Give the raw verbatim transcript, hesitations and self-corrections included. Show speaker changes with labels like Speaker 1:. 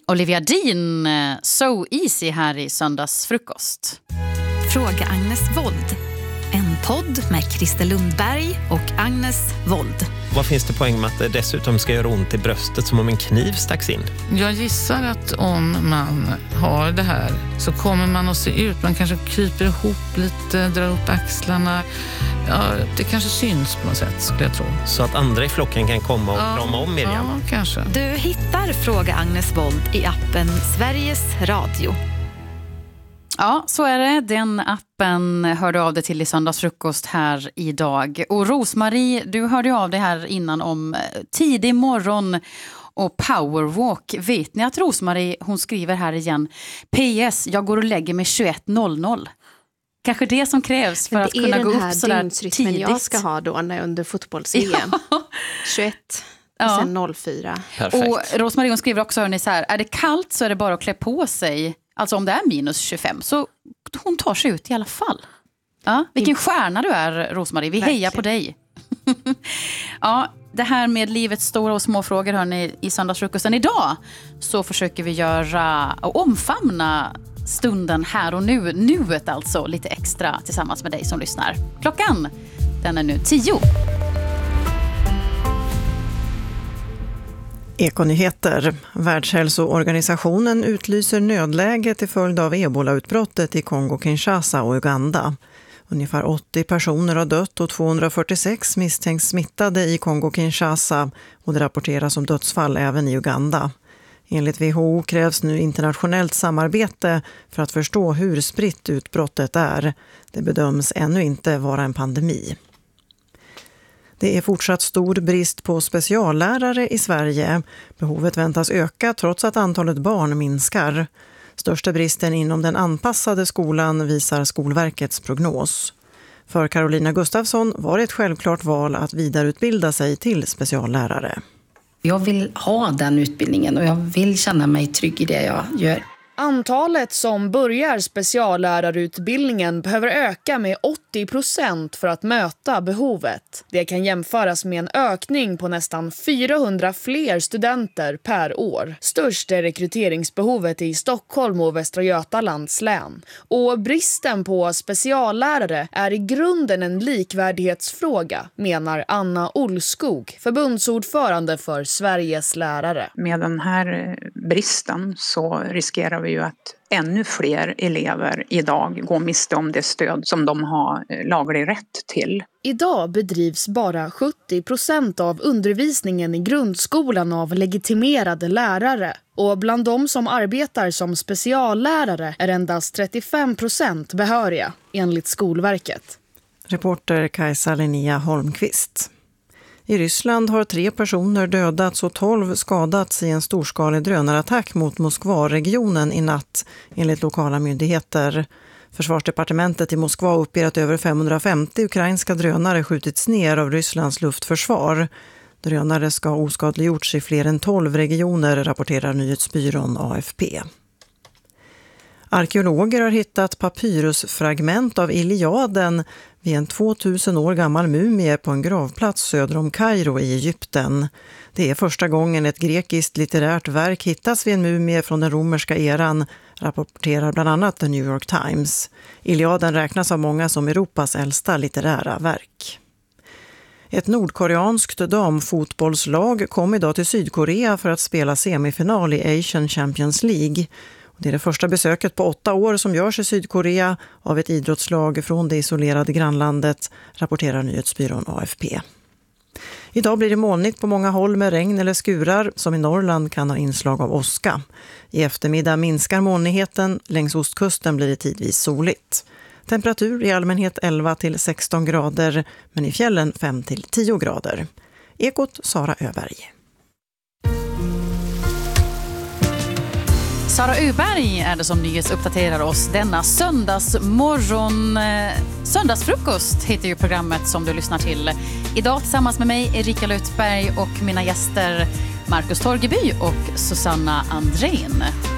Speaker 1: Olivia Dean, So Easy här i söndagsfrukost.
Speaker 2: Fråga Agnes Wold. En podd med Christer Lundberg och Agnes Wold.
Speaker 3: Vad finns det poäng med att det dessutom ska göra ont i bröstet som om en kniv stacks in?
Speaker 4: Jag gissar att om man har det här så kommer man att se ut. Man kanske kryper ihop lite, drar upp axlarna. Ja, det kanske syns på något sätt, skulle jag tro.
Speaker 3: Så att andra i flocken kan komma och
Speaker 4: ja,
Speaker 3: krama om Miriam?
Speaker 4: Ja, kanske.
Speaker 2: Du hittar Fråga Agnes Wold i appen Sveriges Radio.
Speaker 1: Ja, så är det. Den appen hörde av dig till i söndagsfrukost här idag. Och Rosmarie, du hörde av dig här innan om tidig morgon och powerwalk. Vet ni att Rosmarie, hon skriver här igen: P S, jag går och lägger mig tjugoett noll noll. Kanske det som krävs för att kunna gå upp så där tidigt.
Speaker 5: Det är den här jag ska ha då när under fotbolls-V M. Ja. tjugoett och ja. Sen noll fyra.
Speaker 1: Perfekt. Och Rosmarie, hon skriver också hörni, så här: är det kallt så är det bara att klä på sig. Alltså om det är minus tjugofem så hon tar sig ut i alla fall. Ja, vilken stjärna du är, Rosmarie. Vi Verkligen. Hejar på dig. Ja, det här med livets stora och små frågor hörni i söndagsfrukosten. Idag så försöker vi göra och omfamna stunden här och nu. Nuet alltså lite extra tillsammans med dig som lyssnar. Klockan, den är nu tio.
Speaker 6: Ekonyheter. Världshälsoorganisationen utlyser nödläge till följd av ebolautbrottet i Kongo-Kinshasa och Uganda. Ungefär åttio personer har dött och tvåhundrafyrtiosex misstänks smittade i Kongo-Kinshasa och det rapporteras om dödsfall även i Uganda. Enligt W H O krävs nu internationellt samarbete för att förstå hur spritt utbrottet är. Det bedöms ännu inte vara en pandemi. Det är fortsatt stor brist på speciallärare i Sverige. Behovet väntas öka trots att antalet barn minskar. Största bristen inom den anpassade skolan visar Skolverkets prognos. För Carolina Gustafsson var det ett självklart val att vidareutbilda sig till speciallärare.
Speaker 7: Jag vill ha den utbildningen och jag vill känna mig trygg i det jag gör.
Speaker 8: Antalet som börjar speciallärarutbildningen behöver öka med åttio procent för att möta behovet. Det kan jämföras med en ökning på nästan fyrahundra fler studenter per år. Störst är rekryteringsbehovet i Stockholm och Västra Götalands län. Och bristen på speciallärare är i grunden en likvärdighetsfråga, menar Anna Olskog, förbundsordförande för Sveriges lärare.
Speaker 9: Med den här bristen så riskerar vi ju att ännu fler elever idag går miste om det stöd som de har laglig rätt till.
Speaker 8: Idag bedrivs bara sjuttio procent av undervisningen i grundskolan av legitimerade lärare. Och bland de som arbetar som speciallärare är endast trettiofem procent behöriga, enligt Skolverket.
Speaker 6: Reporter Kajsa Linnea Holmqvist. I Ryssland har tre personer dödats och tolv skadats i en storskalig drönarattack mot Moskva-regionen i natt, enligt lokala myndigheter. Försvarsdepartementet i Moskva uppger att över femhundrafemtio ukrainska drönare skjutits ner av Rysslands luftförsvar. Drönare ska ha oskadliggjorts i fler än tolv regioner, rapporterar nyhetsbyrån A F P. Arkeologer har hittat papyrusfragment av Iliaden vid en tvåtusen år gammal mumie på en gravplats söder om Kairo i Egypten. Det är första gången ett grekiskt litterärt verk hittas vid en mumie från den romerska eran, rapporterar bland annat The New York Times. Iliaden räknas av många som Europas äldsta litterära verk. Ett nordkoreanskt damfotbollslag kom idag till Sydkorea för att spela semifinal i Asian Champions League. Det är det första besöket på åtta år som görs i Sydkorea av ett idrottslag från det isolerade grannlandet, rapporterar nyhetsbyrån A F P. Idag blir det molnigt på många håll med regn eller skurar som i Norrland kan ha inslag av åska. I eftermiddag minskar molnigheten, längs ostkusten blir det tidvis soligt. Temperatur i allmänhet elva till sexton grader, men i fjällen fem till tio grader. Ekot Sara Öberg.
Speaker 1: Sara Öberg är det som nyhetsuppdaterar oss denna söndagsmorgon. Söndagsfrukost heter ju programmet som du lyssnar till. Idag tillsammans med mig Erika Lutberg och mina gäster Marcus Torgeby och Susanna Andrén.